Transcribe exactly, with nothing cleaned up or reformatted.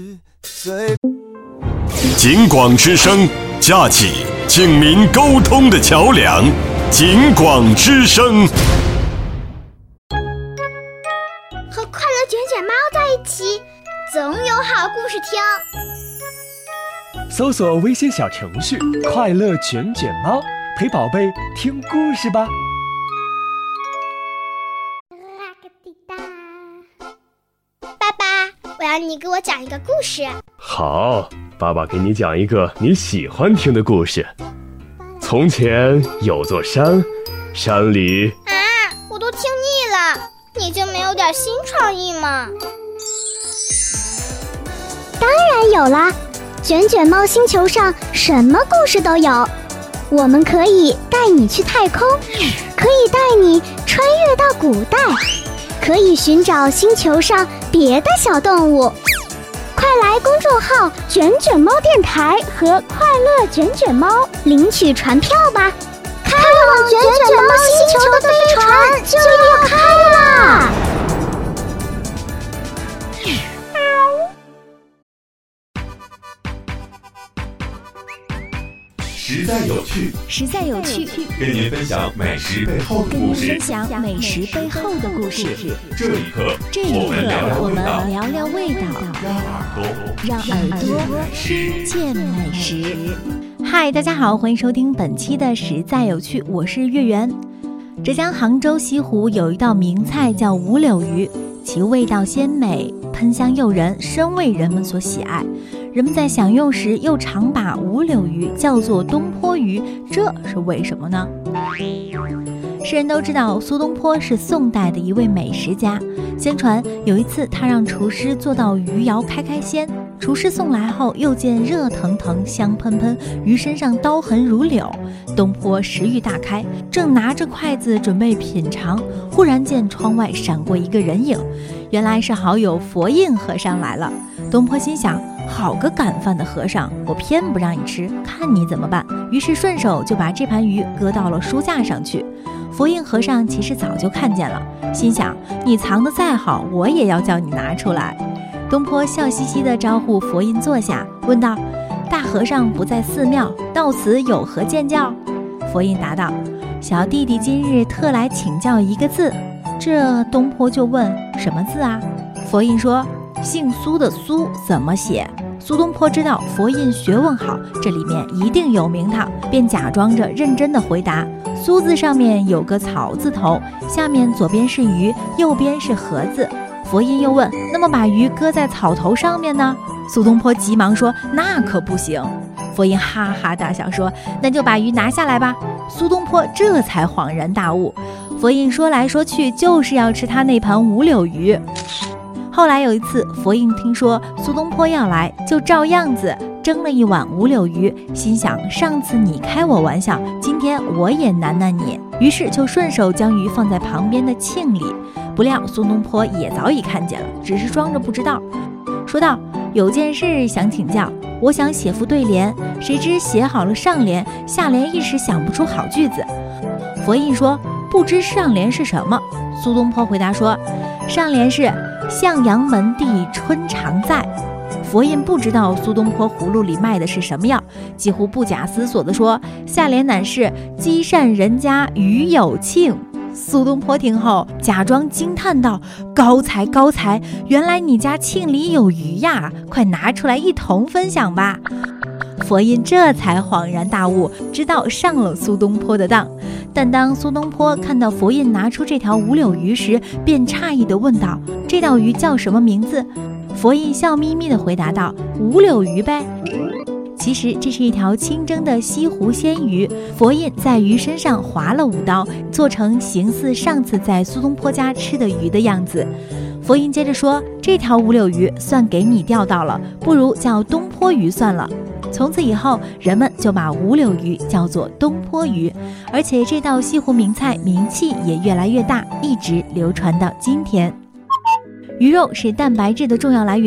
警广之声，架起警民沟通的桥梁。警广之声， 和快乐卷卷猫在一起，总有好故事听。 搜索微信小程序“快乐卷卷猫”，陪宝贝听故事吧。 爸爸，我要你给我讲一个故事。 好，爸爸给你讲一个你喜欢听的故事。从前有座山，山里…… 啊，我都听腻了，你就没有点新创意吗？ 当然有啦，卷卷猫星球上什么故事都有。我们可以带你去太空，可以带你穿越到古代，可以寻找星球上别的小动物。快来公众号卷卷猫电台和快乐卷卷猫领取船票吧，开往卷卷猫星球的飞船就要开啦！ 实在有趣， 实在有趣， 跟您分享美食背后的故事。 跟您分享美食背后的故事。 这一刻， 这一刻，我们聊聊味道，让耳朵见美食。嗨，大家好，欢迎收听本期的实在有趣，我是月圆。浙江杭州西湖有一道名菜叫五柳鱼，其味道鲜美，喷香诱人，深为人们所喜爱。人们在享用时又常把五柳鱼叫做东坡鱼，这是为什么呢？世人都知道苏东坡是宋代的一位美食家，相传有一次他让厨师做道鱼肴开开鲜，厨师送来后又见热腾腾香喷喷，鱼身上刀痕如柳，东坡食欲大开，正拿着筷子准备品尝，忽然见窗外闪过一个人影，原来是好友佛印和尚来了。东坡心想，好个赶饭的和尚，我偏不让你吃，看你怎么办。于是顺手就把这盘鱼搁到了书架上去。佛印和尚其实早就看见了，心想，你藏得再好，我也要叫你拿出来。东坡笑嘻嘻地招呼佛印坐下，问道，大和尚不在寺庙，到此有何见教？佛印答道，小弟弟今日特来请教一个字。这东坡就问，什么字啊？佛印说，姓苏的苏怎么写？苏东坡知道佛印学问好，这里面一定有名堂，便假装着认真地回答，苏字上面有个草字头，下面左边是鱼，右边是禾字。佛印又问，那么把鱼搁在草头上面呢？苏东坡急忙说，那可不行。佛印哈哈大笑说，那就把鱼拿下来吧。苏东坡这才恍然大悟，佛印说来说去就是要吃他那盘五柳鱼。后来有一次，佛印听说苏东坡要来，就照样子蒸了一碗五柳鱼，心想，上次你开我玩笑，今天我也难难你，于是就顺手将鱼放在旁边的磬里。不料苏东坡也早已看见了，只是装着不知道，说道，有件事想请教，我想写副对联，谁知写好了上联，下联一时想不出好句子。佛印说，不知上联是什么？苏东坡回答说，上联是向阳门第春常在。佛印不知道苏东坡葫芦里卖的是什么药，几乎不假思索地说，下联乃是积善人家鱼有庆。苏东坡听后假装惊叹道，高才高才，原来你家磬里有鱼呀，快拿出来一同分享吧。佛印这才恍然大悟，知道上了苏东坡的当。但当苏东坡看到佛印拿出这条五柳鱼时，便诧异地问道，这道鱼叫什么名字？佛印笑眯眯地回答道，五柳鱼呗。其实这是一条清蒸的西湖鲜鱼，佛印在鱼身上划了五刀，做成形似上次在苏东坡家吃的鱼的样子。佛印接着说，这条五柳鱼算给你钓到了，不如叫东坡鱼算了。从此以后，人们就把五柳鱼叫做东坡鱼，而且这道西湖名菜名气也越来越大，一直流传到今天。鱼肉是蛋白质的重要来源。